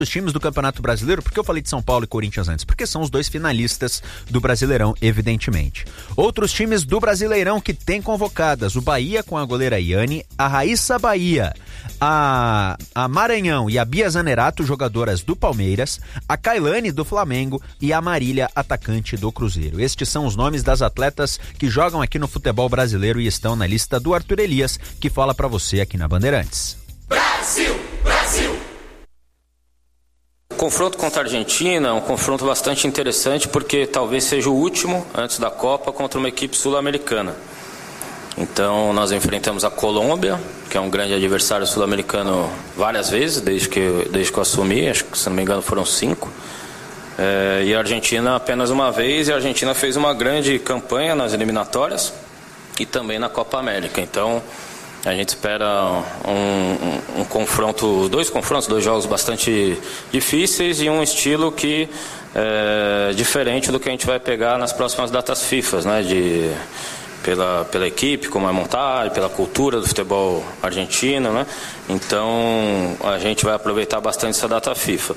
Os times do Campeonato Brasileiro, por que eu falei de São Paulo e Corinthians antes? Porque são os dois finalistas do Brasileirão, evidentemente. Outros times do Brasileirão que têm convocadas: o Bahia com a goleira Iane, a Raíssa Bahia, a Maranhão e a Bia Zanerato, jogadoras do Palmeiras, a Kailane do Flamengo e a Marília, atacante do Cruzeiro. Estes são os nomes das atletas que jogam aqui no futebol brasileiro e estão na lista do Arthur Elias, que fala pra você aqui na Bandeirantes. Brasil, Brasil! O confronto contra a Argentina é um confronto bastante interessante, porque talvez seja o último antes da Copa contra uma equipe sul-americana. Então nós enfrentamos a Colômbia, que é um grande adversário sul-americano, várias vezes, desde que eu assumi, acho que, se não me engano, foram 5. E a Argentina apenas uma vez, e a Argentina fez uma grande campanha nas eliminatórias e também na Copa América. Então a gente espera um confronto, dois jogos bastante difíceis e um estilo que é diferente do que a gente vai pegar nas próximas datas FIFA, né? Pela equipe, como é montada, pela cultura do futebol argentino, né? Então a gente vai aproveitar bastante essa data FIFA.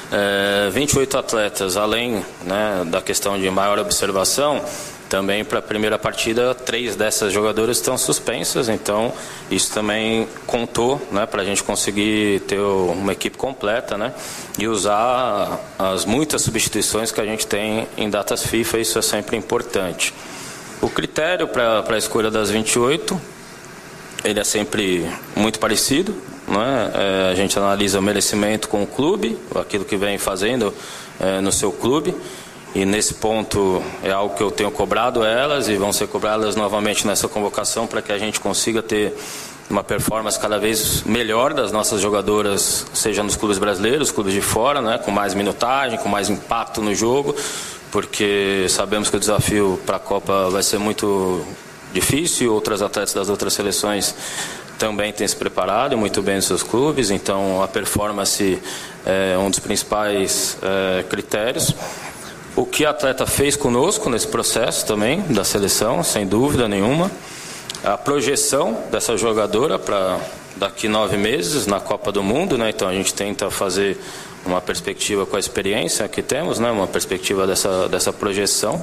28 atletas, além, né, da questão de maior observação. Também para a primeira partida, 3 dessas jogadoras estão suspensas, então isso também contou, né, para a gente conseguir ter uma equipe completa, né, e usar as muitas substituições que a gente tem em datas FIFA. Isso é sempre importante. O critério para a escolha das 28, ele é sempre muito parecido, né? A gente analisa o merecimento com o clube, aquilo que vem fazendo no seu clube. E nesse ponto é algo que eu tenho cobrado elas e vão ser cobradas novamente nessa convocação, para que a gente consiga ter uma performance cada vez melhor das nossas jogadoras, seja nos clubes brasileiros, clubes de fora, né, com mais minutagem, com mais impacto no jogo, porque sabemos que o desafio para a Copa vai ser muito difícil, e outras atletas das outras seleções também têm se preparado muito bem nos seus clubes, então a performance é um dos principais critérios. O que a atleta fez conosco nesse processo também da seleção, sem dúvida nenhuma. A projeção dessa jogadora para daqui 9 meses na Copa do Mundo, né? Então a gente tenta fazer uma perspectiva com a experiência que temos, né? Uma perspectiva dessa projeção.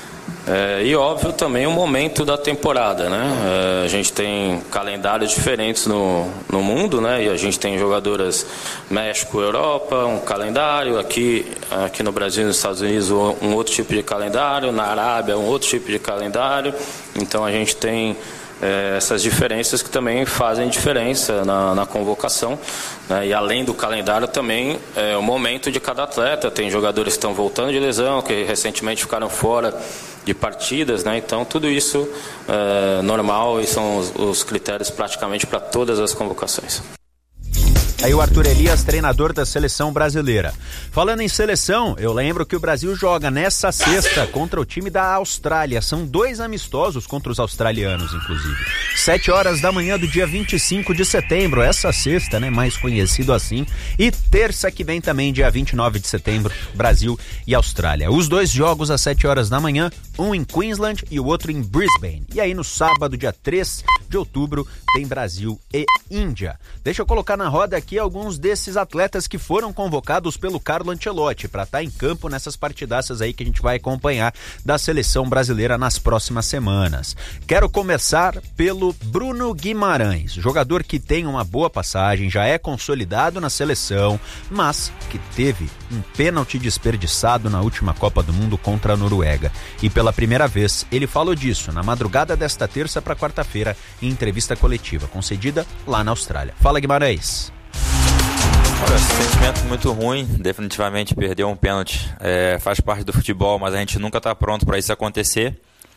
E óbvio também o momento da temporada, né? A gente tem calendários diferentes no mundo, né? E a gente tem jogadoras México, Europa, um calendário, aqui no Brasil e nos Estados Unidos um outro tipo de calendário, na Arábia um outro tipo de calendário. Então a gente tem essas diferenças que também fazem diferença na convocação, né? E além do calendário também o momento de cada atleta. Tem jogadores que estão voltando de lesão, que recentemente ficaram fora de partidas, né? Então tudo isso é normal e são os critérios praticamente para todas as convocações. Aí o Arthur Elias, treinador da seleção brasileira. Falando em seleção, eu lembro que o Brasil joga nessa sexta contra o time da Austrália. São 2 amistosos contra os australianos, inclusive. 7h da manhã do dia 25 de setembro, essa sexta, né, mais conhecido assim. E terça que vem também, dia 29 de setembro, Brasil e Austrália. Os 2 jogos às 7h da manhã, um em Queensland e o outro em Brisbane. E aí no sábado, dia 3 de outubro, tem Brasil e Índia. Deixa eu colocar na roda aqui alguns desses atletas que foram convocados pelo Carlo Ancelotti para estar em campo nessas partidaças aí que a gente vai acompanhar da seleção brasileira nas próximas semanas. Quero começar pelo Bruno Guimarães, jogador que tem uma boa passagem, já é consolidado na seleção, mas que teve um pênalti desperdiçado na última Copa do Mundo contra a Noruega. E pela primeira vez ele falou disso na madrugada desta terça para quarta-feira em entrevista coletiva concedida lá na Austrália. Fala, Guimarães. Olha, sentimento muito ruim, definitivamente perder um pênalti faz parte do futebol, mas a gente nunca está pronto para isso acontecer.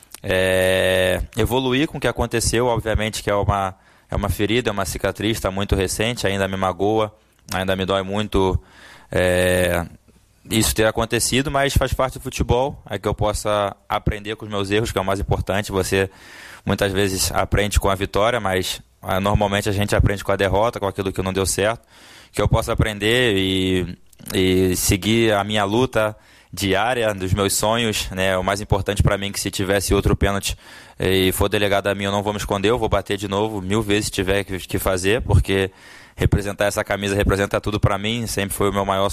Evoluir com o que aconteceu, obviamente que é uma ferida, é uma cicatriz, está muito recente, ainda me magoa, ainda me dói muito isso ter acontecido, mas faz parte do futebol, é que eu possa aprender com os meus erros, que é o mais importante. Você muitas vezes aprende com a vitória, mas normalmente a gente aprende com a derrota, com aquilo que não deu certo, que eu possa aprender e seguir a minha luta diária dos meus sonhos, né? O mais importante para mim é que se tivesse outro pênalti e for delegado a mim, eu não vou me esconder, eu vou bater de novo 1000 vezes se tiver que fazer, porque representar essa camisa representa tudo para mim, sempre foi o meu maior